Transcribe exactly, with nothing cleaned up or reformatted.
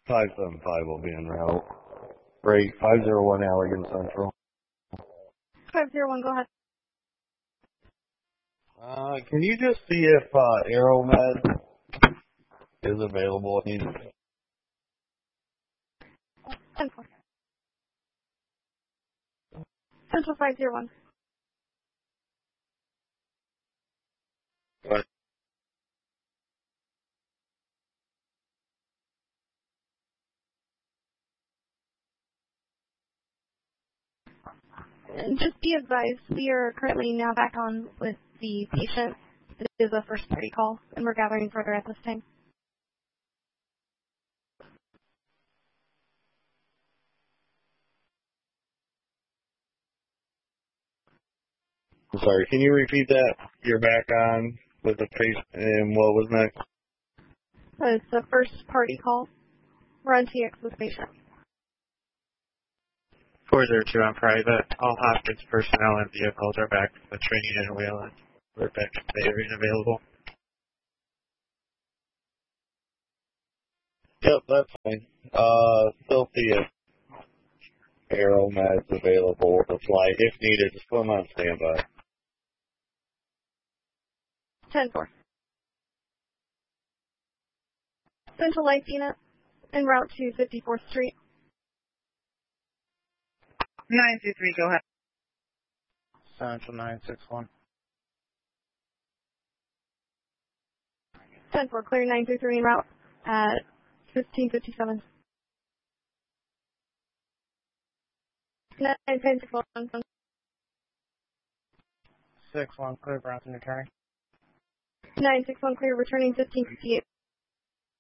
five seven five will be en route. Right, five zero one Allegan Central. five zero one, go ahead. Uh, can you just see if uh, AeroMed is available? Central. Central five zero one. What? And just be advised, we are currently now back on with the patient. This is a first party call, and we're gathering further at this time. I'm sorry, can you repeat that? You're back on with the patient, and what was next? So it's a first party call. We're on T X with patient. four zero two on private. All Hopkins personnel and vehicles are back from the training in Wayland. We're back to the area and available. Yep, that's fine. Uh, still see if AeroMed's available to fly. If needed, just put them on standby. ten four. Central Life Unit, en route to fifty-fourth Street. nine two three, go ahead. Central nine six one. ten four, clear nine two three en route at fifteen fifty-seven. nine ten six one. six one, clear Bronson returning. nine six one, clear returning fifteen fifty-eight.